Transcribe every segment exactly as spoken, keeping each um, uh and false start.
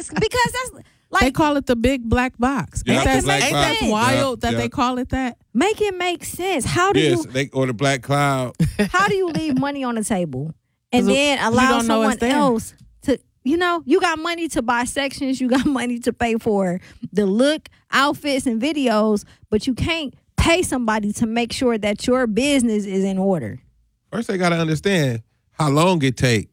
sense because that's like they call it the big black box. Yeah, ain't that, black ain't box. that wild Yeah, that yeah. they call it that? make it make sense. How do Yes, you they or the black cloud. how do you leave money on the table and 'Cause then you allow don't know it's someone there. else to, you know, you got money to buy sections, you got money to pay for the look, outfits, and videos, but you can't pay somebody to make sure that your business is in order. First, they got to understand how long it take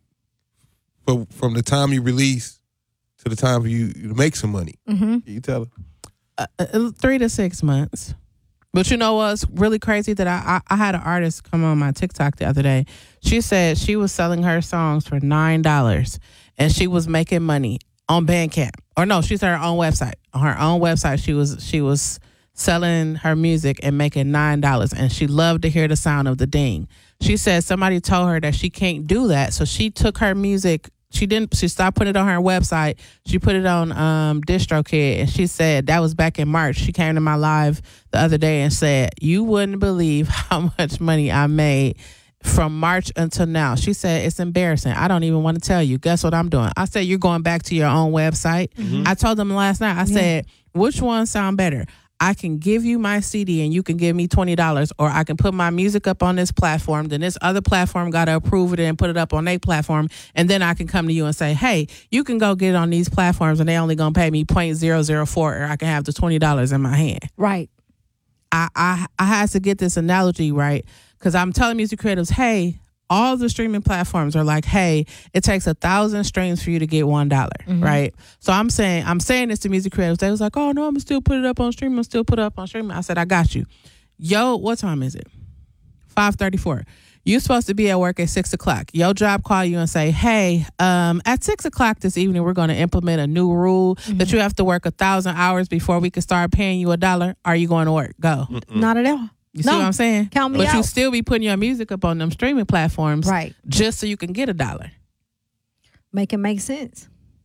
for, from the time you release to the time you, you make some money. Mm-hmm. You tell them. Uh, uh, three to six months. But you know what's really crazy that I, I I had an artist come on my TikTok the other day. She said she was selling her songs for nine dollars and she was making money on Bandcamp. Or no, she's her own website. On her own website, she was she was selling her music and making nine dollars, and she loved to hear the sound of the ding. She said somebody told her that she can't do that, so she took her music. She didn't. She stopped putting it on her website. She put it on um, DistroKid, and she said that was back in March. She came to my live the other day and said, "You wouldn't believe how much money I made from March until now." She said, "It's embarrassing. I don't even want to tell you. Guess what I'm doing?" I said, "You're going back to your own website." Mm-hmm. I told them last night. I yeah. said, "Which one sound better? I can give you my C D and you can give me twenty dollars, or I can put my music up on this platform. Then this other platform got to approve it and put it up on their platform. And then I can come to you and say, hey, you can go get it on these platforms and they only going to pay me zero point zero zero four, or I can have the twenty dollars in my hand." Right. I, I, I had to get this analogy right because I'm telling music creatives, hey, all the streaming platforms are like, hey, it takes a thousand streams for you to get one dollar, mm-hmm. right? So I'm saying, I'm saying this to music creatives. They was like, oh no, I'm gonna still put it up on streaming. I'm still put it up on streaming. I said, I got you. Yo, what time is it? five thirty-four. You're supposed to be at work at six o'clock. Your job call you and say, hey, um, at six o'clock this evening, we're going to implement a new rule mm-hmm. that you have to work a thousand hours before we can start paying you a dollar. Are you going to work? Go. Mm-mm. Not at all. You no. see what I'm saying? Count me but out. you still be putting your music up on them streaming platforms, right? Just so you can get a dollar. Make it make sense.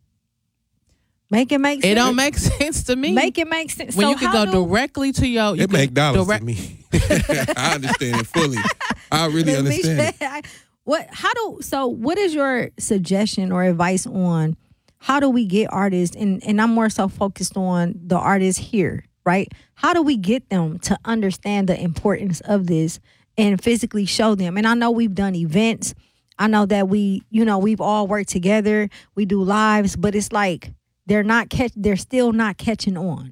Make it make sense. It don't make sense to me. Make it make sense. When so you can go do, directly to your... You it make dollars direct, to me. I understand it fully. I really understand it. What? How do? So, what is your suggestion or advice on how do we get artists? And and I'm more so focused on the artists here, right? How do we get them to understand the importance of this and physically show them? And I know we've done events. I know that we, you know, we've all worked together. We do lives, but it's like they're not catch. They're still not catching on.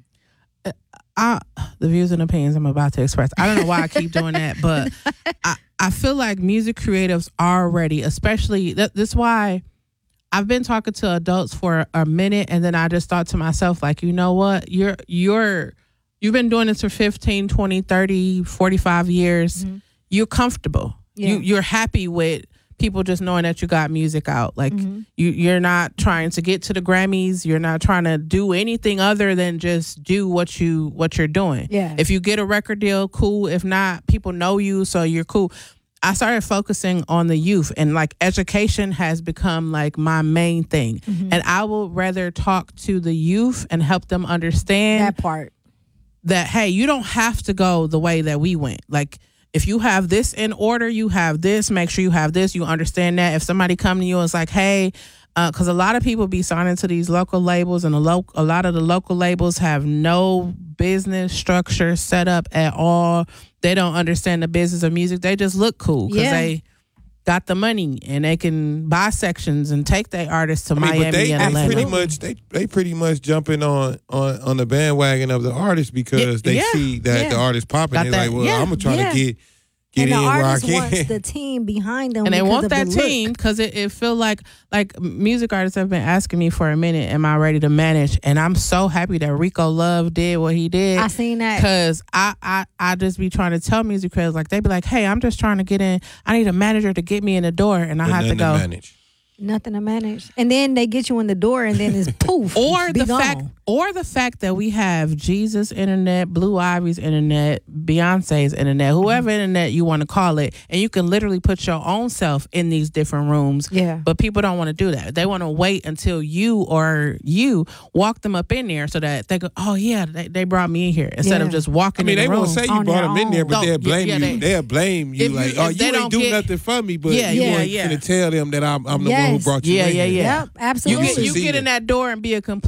I, the views and opinions I'm about to express. I don't know why I keep doing that, but I, I feel like music creatives already, especially, that, that's why I've been talking to adults for a minute, and then I just thought to myself, like, you know what? You're, you're, you've been doing this for fifteen, twenty, thirty, forty-five years. Mm-hmm. You're comfortable. Yeah. You, you're happy with people just knowing that you got music out. Like, mm-hmm. you, you're not trying to get to the Grammys. You're not trying to do anything other than just do what you what you're doing. Yeah. If you get a record deal, cool. If not, people know you, so you're cool. I started focusing on the youth, and like education has become like my main thing. Mm-hmm. And I will rather talk to the youth and help them understand that part. That, hey, you don't have to go the way that we went. Like, if you have this in order, you have this, make sure you have this, you understand that. If somebody come to you and it's like, hey, because uh, a lot of people be signing to these local labels, and a, lo- a lot of the local labels have no business structure set up at all. They don't understand the business of music. They just look cool because yeah. they got the money and they can buy sections and take their artists to I mean, Miami but they, and they Atlanta. pretty much they they pretty much jumping on on, on the bandwagon of the artist because yeah, they yeah, see that yeah. the artist popping. They're like, well, yeah, I'm gonna try yeah. to get get and in the where I artist can. wants the team behind them, and they want that the team because it, it feel like like music artists have been asking me for a minute, am I ready to manage? And I'm so happy that Rico Love did what he did. I seen that because I, I I just be trying to tell music creators, like, they be like, hey, I'm just trying to get in. I need a manager to get me in the door, and I but have to go. To manage. Nothing to manage, and then they get you in the door, and then it's poof. or the gone. fact, or the fact that we have Jesus internet, Blue Ivy's internet, Beyonce's internet, whoever mm-hmm. internet you want to call it, and you can literally put your own self in these different rooms. Yeah. But people don't want to do that. They want to wait until you or you walk them up in there so that they go, oh yeah, they, they brought me in here instead yeah. of just walking. I mean, in the they room. won't say you brought them in there, but no, they'll blame yeah, yeah, you. they, They'll blame you, you like, oh, you ain't do get, nothing for me, but yeah, you yeah, weren't yeah. gonna tell them that I'm, I'm the yes. one who brought you yeah, in yeah, here. yeah. Yep, absolutely. You get, you get in that door and be a complete